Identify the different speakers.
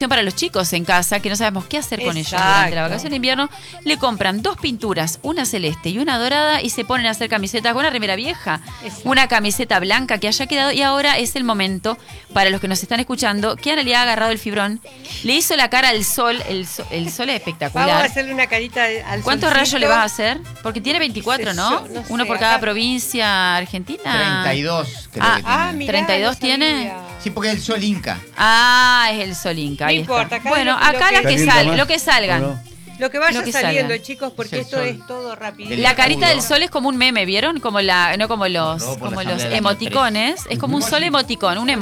Speaker 1: para los chicos en casa, que no sabemos qué hacer con ellos durante la vacación de invierno, le compran 2 pinturas, una celeste y una dorada, y se ponen a hacer camisetas con una remera vieja, una camiseta blanca que haya quedado, y ahora es el momento, para los que nos están escuchando, que Ana le ha agarrado el fibrón, le hizo la cara al sol, el sol es espectacular.
Speaker 2: Vamos a hacerle una carita al sol.
Speaker 1: ¿Cuántos rayos le vas a hacer? Porque tiene 24, ¿no?
Speaker 2: No sé,
Speaker 1: uno por cada provincia argentina.
Speaker 3: 32, creo que tiene.
Speaker 2: Mirá,
Speaker 1: 32
Speaker 2: no
Speaker 1: tiene.
Speaker 2: sabía.
Speaker 3: Sí, porque es el sol inca.
Speaker 1: Es el sol inca. Ahí
Speaker 2: No importa,
Speaker 1: está.
Speaker 2: acá
Speaker 1: Bueno,
Speaker 2: lo
Speaker 1: acá las que
Speaker 4: ¿Calienta
Speaker 1: salgan,
Speaker 4: más
Speaker 1: lo que salgan.
Speaker 4: o no?
Speaker 2: Lo que vaya
Speaker 1: Lo que
Speaker 2: saliendo,
Speaker 1: salga.
Speaker 2: chicos, porque
Speaker 3: Es el
Speaker 2: esto
Speaker 3: sol.
Speaker 2: es todo rápido.
Speaker 1: La carita del
Speaker 3: escudo.
Speaker 1: sol es como un meme, ¿vieron? Como no como los
Speaker 3: No, por la
Speaker 1: como los
Speaker 3: Asamblea de
Speaker 1: emoticones. Es como un sol emoticón, un